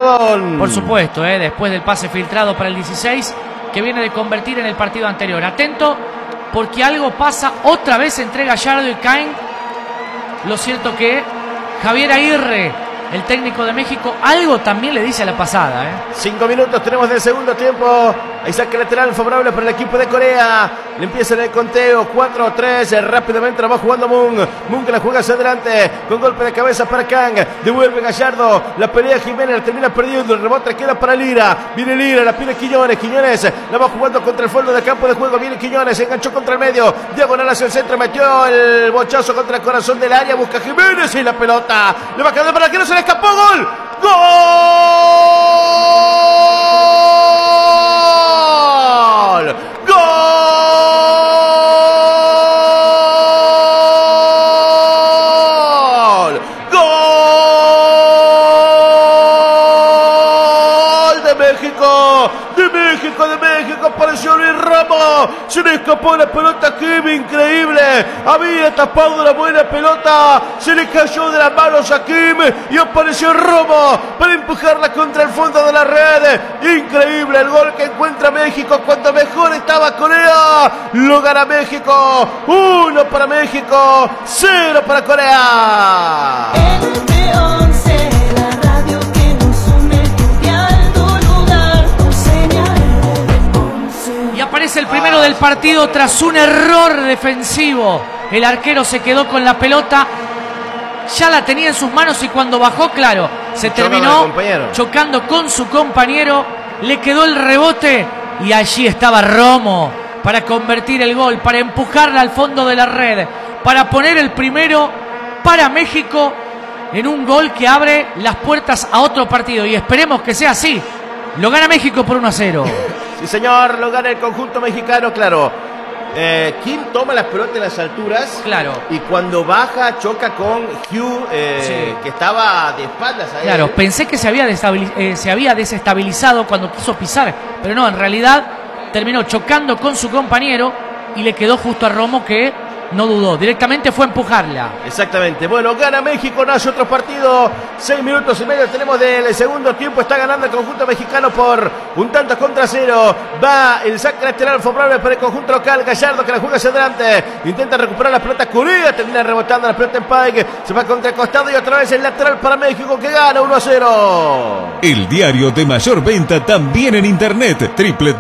Dragón. Por supuesto, después del pase filtrado para el 16, que viene de convertir en el partido anterior. Atento, porque algo pasa otra vez entre Gallardo y Caen. Lo cierto que Javier Aguirre, el técnico de México, algo también le dice a la pasada. 5 minutos tenemos del segundo tiempo. Ahí saca lateral favorable para el equipo de Corea. Le empieza en el conteo 4-3. Rápidamente la va jugando Moon. Moon que la juega hacia adelante. Con golpe de cabeza para Kang. Devuelve Gallardo. La pelea Jiménez. La termina perdiendo. El rebote queda para Lira. Viene Lira. La pide Quiñones. Quiñones la va jugando contra el fondo del campo de juego. Viene Quiñones. Se enganchó contra el medio. Diagonal hacia el centro. Metió el bochazo contra el corazón del área. Busca Jiménez y la pelota le va quedando para el que no se le escapó. ¡Gol! ¡Gol! ¡Gol! ¡Gol de México! ¡De México! ¡De México! Apareció Luis Romo. Se le escapó la pelota. ¡Qué increíble! Había tapado una buena pelota. Se le cayó de las manos a Kim y apareció Romo para empujarla contra el fondo de la red. Increíble el gol que encuentra México cuando mejor estaba Corea. Lo gana México. 1 para México, 0 para Corea. Aparece el primero del partido tras un error defensivo. El arquero se quedó con la pelota, ya la tenía en sus manos y cuando bajó, claro, se terminó chocando con su compañero. Le quedó el rebote y allí estaba Romo para convertir el gol, para empujarla al fondo de la red, para poner el primero para México en un gol que abre las puertas a otro partido. Y esperemos que sea así. Lo gana México por 1-0. Sí, señor, lo gana el conjunto mexicano, claro. Kim toma las pelotas en las alturas. Claro. Y cuando baja, choca con Hugh, que estaba de espaldas a él. Claro, pensé que se había desestabilizado cuando quiso pisar. Pero no, en realidad terminó chocando con su compañero y le quedó justo a Romo, que no dudó, directamente fue a empujarla. Exactamente. Bueno, gana México, nace otro partido. 6 minutos y medio tenemos del segundo tiempo. Está ganando el conjunto mexicano por 1-0. Va el saque lateral favorable para el conjunto local. Gallardo que la juega hacia adelante. Intenta recuperar la pelota Corea. Termina rebotando la pelota en Pike. Se va contra el costado y otra vez el lateral para México que gana 1-0. El diario de mayor venta también en internet.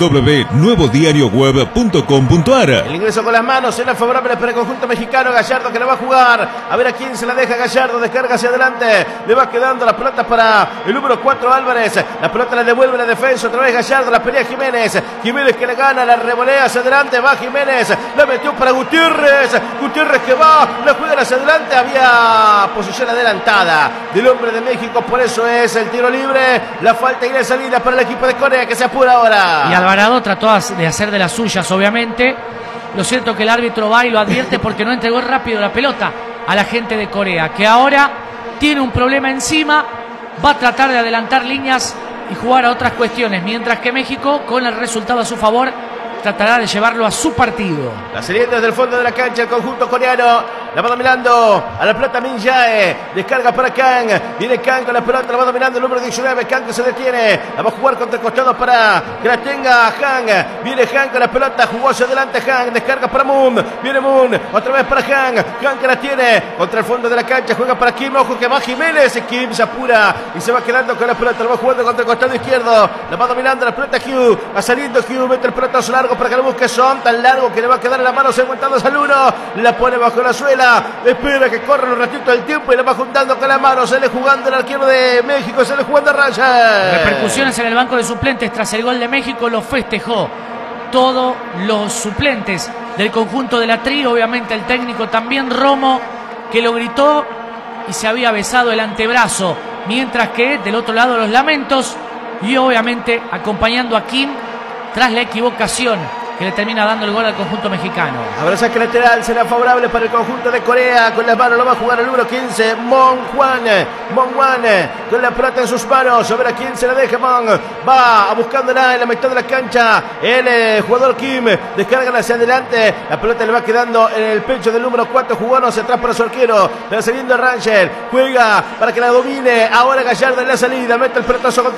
www.nuevodiarioweb.com.ar. El ingreso con las manos era favorable para el conjunto mexicano. Gallardo que la va a jugar. A ver a quién se la deja Gallardo. Descarga hacia adelante. Le va quedando la pelota para el número 4 Álvarez. La pelota la devuelve la defensa. Otra vez Gallardo. La pelea Jiménez. Jiménez que le gana. La revolea hacia adelante. Va Jiménez. La metió para Gutiérrez. Gutiérrez que va. La juega hacia adelante. Había posición adelantada del hombre de México. Por eso es el tiro libre. La falta y la salida para el equipo de Corea que se apura ahora. Y Alvarado trató de hacer de las suyas, obviamente. Lo cierto que el árbitro va y lo advierte porque no entregó rápido la pelota a la gente de Corea, que ahora tiene un problema encima, va a tratar de adelantar líneas y jugar a otras cuestiones, mientras que México, con el resultado a su favor, tratará de llevarlo a su partido. La serie desde el fondo de la cancha, el conjunto coreano. La va dominando a la pelota Min Jae. Descarga para Kang. Viene Kang con la pelota, la va dominando el número 19. Kang que se detiene. La va a jugar contra el costado para que la tenga Han. Viene Han con la pelota, jugó hacia adelante Han. Descarga para Moon. Viene Moon, otra vez para Han. Han que la tiene contra el fondo de la cancha. Juega para Kim. Ojo que va Jiménez. Kim se apura y se va quedando con la pelota. La va jugando contra el costado izquierdo. La va dominando la pelota Hugh. Va saliendo Hugh. Mete el pelotazo largo para que lo busque Son. Tan largo que le va a quedar en la mano. Se aguantando al uno. La pone bajo la suela. Espera que corra un ratito del tiempo y la va juntando con la mano. Sale jugando el arquero de México. Sale jugando a Raya. Repercusiones en el banco de suplentes tras el gol de México. Lo festejó todos los suplentes del conjunto de la Tri. Obviamente el técnico también, Romo, que lo gritó y se había besado el antebrazo. Mientras que del otro lado los lamentos y obviamente acompañando a Kim tras la equivocación que le termina dando el gol al conjunto mexicano. Ahora saque lateral, será favorable para el conjunto de Corea. Con las manos lo va a jugar el número 15, Mon Juan. Mon Juan con la pelota en sus manos. A ver a quién se la deja Mon. Va buscándola en la mitad de la cancha. El jugador Kim descarga hacia adelante. La pelota le va quedando en el pecho del número 4. Jugando hacia atrás para su arquero. Va saliendo Rangel. Juega para que la domine. Ahora Gallardo en la salida. Mete el pelotazo contra